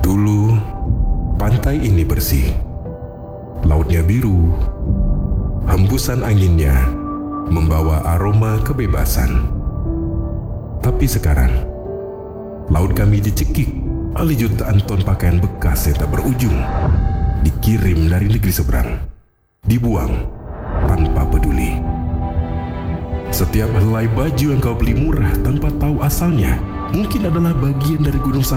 Dulu, pantai ini bersih. Lautnya biru. Hembusan anginnya membawa aroma kebebasan. Tapi sekarang, laut kami dicekik oleh jutaan ton pakaian bekas yang tak berujung. Dikirim dari negeri seberang. Dibuang tanpa peduli. Setiap helai baju yang kau beli murah tanpa tahu asalnya mungkin adalah bagian dari gunung